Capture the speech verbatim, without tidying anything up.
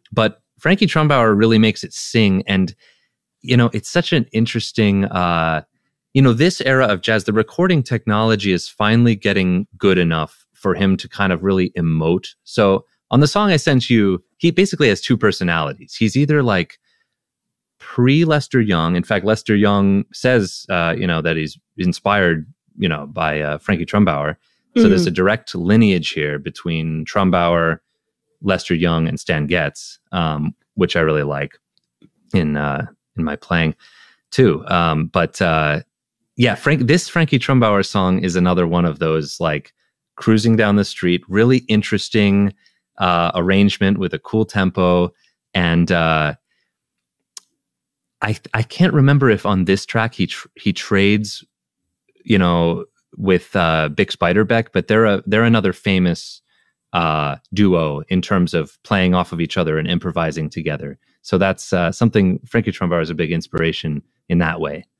but Frankie Trumbauer really makes it sing. And, you know, it's such an interesting, uh, you know, this era of jazz, the recording technology is finally getting good enough for him to kind of really emote. So on the song I sent you, he basically has two personalities. He's either like pre-Lester Young. In fact, Lester Young says, uh, you know, that he's inspired, you know, by uh, Frankie Trumbauer. So mm. there's a direct lineage here between Trumbauer, Lester Young, and Stan Getz, um, which I really like in uh, in my playing too. Um, but uh, yeah, Frank, this Frankie Trumbauer song is another one of those like cruising down the street, really interesting uh, arrangement with a cool tempo. And uh, I I can't remember if on this track he tr- he trades, you know, with uh, Bix Beiderbecke, but they're a they're another famous uh, duo in terms of playing off of each other and improvising together. So that's uh, something Frankie Trumbauer is a big inspiration in that way.